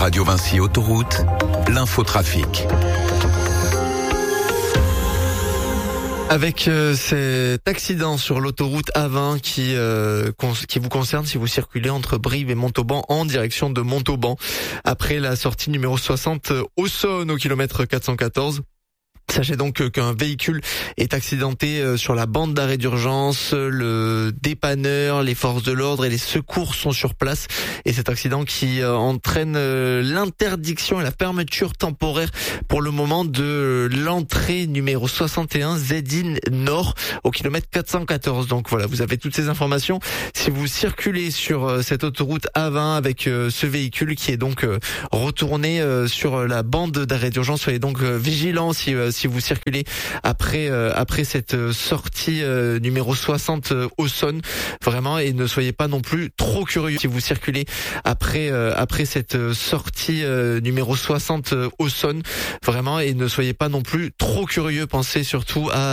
Radio Vinci Autoroute, l'infotrafic. Avec cet accident sur l'autoroute A20 qui vous concerne si vous circulez entre Brive et Montauban en direction de Montauban. Après la sortie numéro 60 Auxonne au kilomètre 414. Sachez donc qu'un véhicule est accidenté sur la bande d'arrêt d'urgence, le dépanneur, les forces de l'ordre et les secours sont sur place. Et cet accident qui entraîne l'interdiction et la fermeture temporaire pour le moment de l'entrée numéro 61 Zedine Nord au kilomètre 414. Donc voilà, vous avez toutes ces informations. Si vous circulez sur cette autoroute A20 avec ce véhicule qui est donc retourné sur la bande d'arrêt d'urgence, soyez donc vigilants si vous circulez après cette sortie numéro 60 Auxonne, vraiment, et ne soyez pas non plus trop curieux si vous circulez après cette sortie numéro 60 Auxonne, vraiment, et ne soyez pas non plus trop curieux. Pensez surtout à